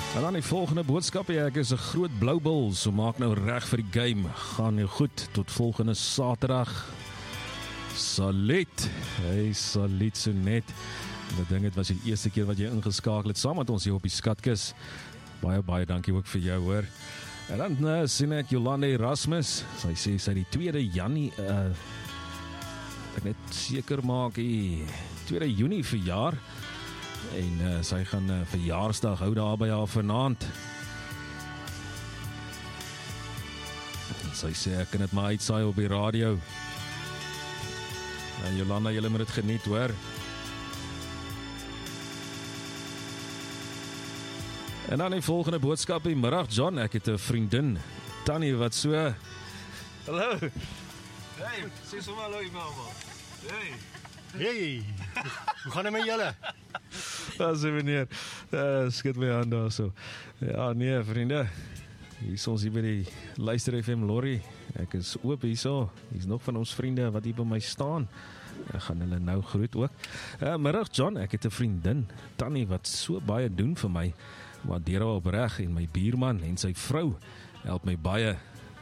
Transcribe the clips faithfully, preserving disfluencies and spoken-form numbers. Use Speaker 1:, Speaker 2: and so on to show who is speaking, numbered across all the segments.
Speaker 1: En dan die volgende boodskap, ek is 'n groot blou bil, so maak nou reg vir die game. Gaan nou goed, tot volgende Saterdag. Salut, hey salut so net. En ek dink dit was die eerste keer wat jy ingeskakel het saam met ons hier op die Skatkis. Baie baie dankie ook vir jou hoor. En dan uh, sien ek Jolande Erasmus, sy sê sy die tweede Janie, uh, ek net seker maak, die tweede Junie verjaar. En uh, sy gaan uh, verjaarsdag hou daar by haar vanaand. En sy sê ek kan dit maar uitsaai op die radio. En Jolanda, julle moet dit geniet hoor. En dan die volgende boodskap, die middag John, ek het 'n vriendin, Tannie, wat so.
Speaker 2: Hallo. Hey, sê sommer hallo mamma. Hey.
Speaker 3: Hey. Hoe gaan dit met julle?
Speaker 1: Ja, sê meneer. Uh, skit my aan daar so. Ja, nee, vriende. Hier is ons hier by die Luister F M Lorry. Ek is oop hier so. Hier is nog van ons vriende wat hier by my staan. Ek gaan hulle nou groet ook. Uh, middag John, ek het 'n vriendin, Tannie, wat so baie doen vir my. Waardeer haar opreg en my buurman en sy vrou help my baie.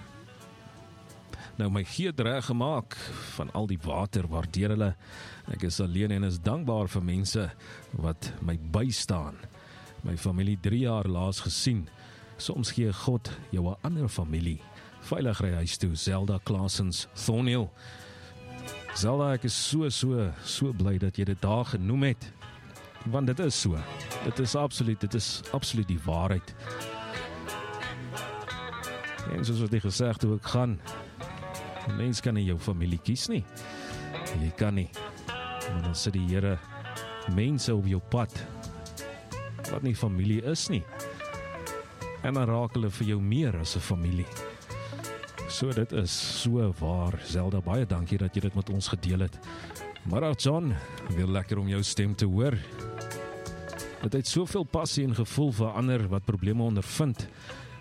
Speaker 1: Nou my geet reg gemaak van al die water, waardeer hulle. Ek is alleen en is dankbaar vir mense wat my bystaan. My familie drie jaar laas gesien. Soms gee God jou 'n ander familie. Veilig ry huis toe, Zelda Klaasens, Thornhill. Zelda, ek is so, so, so bly dat jy dit daar genoem het. Want dit is so. Dit is absoluut, dit is absoluut die waarheid. En soos wat jy gesegd hoe ek gaan, een mens kan nie jou familie kies nie. Jy kan nie. Maar dan sit die Here mense op jou pad wat nie familie is nie. En dan raak hulle vir jou meer as 'n familie. So dit is so waar. Zelda, baie dankie dat jy dit met ons gedeel het. Maar John, weer lekker om jou stem te hoor. Dit het soveel passie en gevoel vir ander wat probleme ondervind.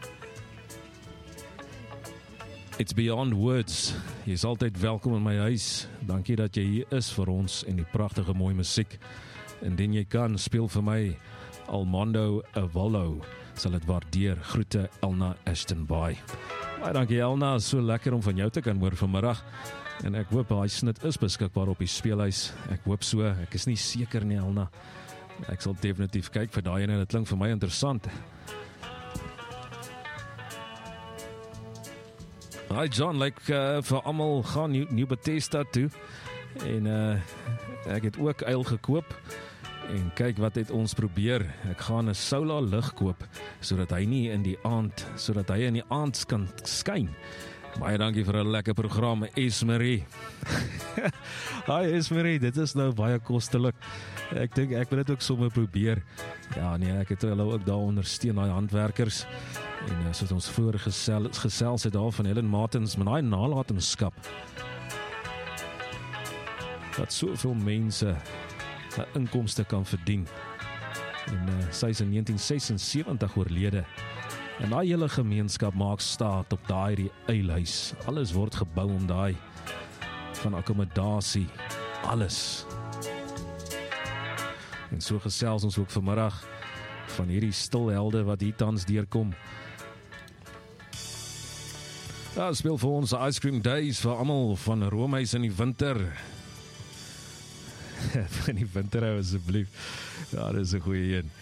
Speaker 1: It's beyond words. Jy is altyd welkom in my huis. Dankie dat jy hier is vir ons en die pragtige mooi musiek. Indien jy kan, speel vir my Almondo Avallo. Sal het waardeer. Groete Elna Ashton-Bay. Baie dankie Elna, so lekker om van jou te kan hoor vanmiddag. En ek hoop hy snit is beskikbaar op die speelhuis. Ek hoop so, ek is nie seker nie Elna. Ek sal definitief kyk vir daai en dit klink vir my interessant. Hi John, like uh, vir almal gaan New, New Bethesda toe. En uh, ek het ook uil gekoop. En kyk wat het ons probeer. Ek gaan 'n solar lig koop sodat hy nie in die aand, sodat hy in die aand kan skyn. Baie dankie vir 'n lekker program, Esmerie. Hi Esmerie, dit is nou baie kostelik. Ek dink ek wil dit ook sommer probeer. Ja nee, ek het hulle ook daar ondersteun, daai handwerkers. En uh, soos ons vroeër gesel, gesels het daar van Helen Martins, met daai nalatenskap. Dat soveel mense 'n inkomste kan verdien. En uh, sy is in negentien sesensewentig oorlede. En daai hele gemeenskap maak staat op daai eilhuis. Alles word gebou om daai van akkommodasie, alles. En so gesels ons ook vanmiddag van hierdie stilhelde wat hier tans deurkom. Ja, speel vir ons Ice Cream Days vir almal van Romeis in die winter. Van die winter hou asseblief. Ja, dit is 'n goeie een.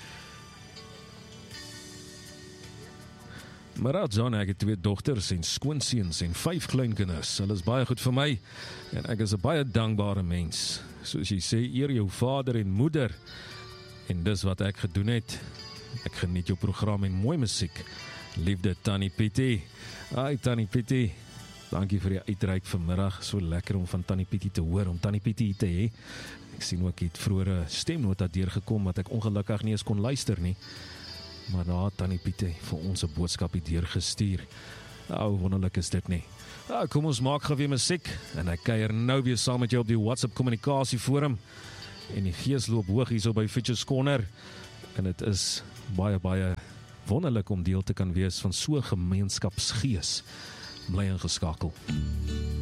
Speaker 1: Maar John, ek het twee dogters en skoonseuns en vyf kleinkinders. Hulle is baie goed vir my en ek is 'n baie dankbare mens. Soos jy sê, eer jou vader en moeder. En dis wat ek gedoen het. Ek geniet jou program en mooi musiek. Liefde Tannie Pietie. Hi Tannie Pietie. Dankie vir die uitreik vanmiddag. So lekker om van Tannie Pietie te hoor, om Tannie Pietie te hê. Ek sien ook het vroeër 'n stemnota deurgekom wat ek ongelukkig nie eens kon luister nie. Maar daar het Tannie Pietie vir ons 'n boodskap deurgestuur. Nou, wonderlik is dit nie. Nou, kom ons maak gou weer musiek en ek kuier nou weer saam met jou op die WhatsApp kommunikasie forum. En die gees loop hoog hier so by Fitchers Corner. En dit is baie baie wonderlik om deel te kan wees van so 'n gemeenskapsgees. Bly ingeskakel.